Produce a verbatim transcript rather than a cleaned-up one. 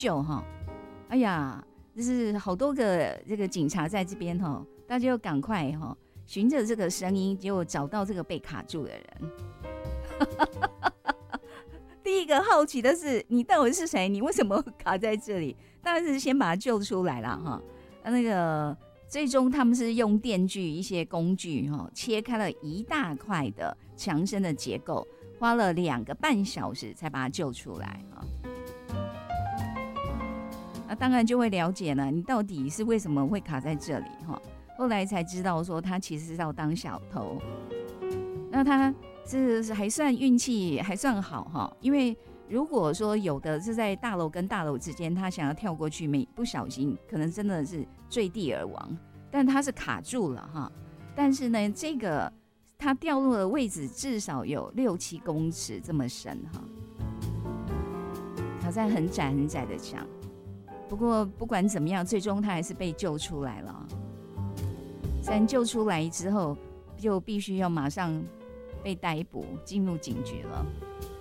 救哈。哎呀，就是好多个这个警察在这边哈，大家就赶快哈，循着这个声音，结果找到这个被卡住的人。第一个好奇的是，你到底是谁？你为什么卡在这里？当然是先把他救出来了哈。那个最终他们是用电锯一些工具哈，切开了一大块的墙身的结构，花了两个半小时才把他救出来哈。那当然就会了解了，你到底是为什么会卡在这里哈？后来才知道说他其实是要当小偷，那他是还算运气还算好哈，因为如果说有的是在大楼跟大楼之间，他想要跳过去，没不小心可能真的是坠地而亡，但他是卡住了哈。但是呢，这个他掉落的位置至少有六七公尺这么深哈，卡在很窄很窄的墙。不过不管怎么样，最终他还是被救出来了。虽然救出来之后，就必须要马上被逮捕，进入警局了。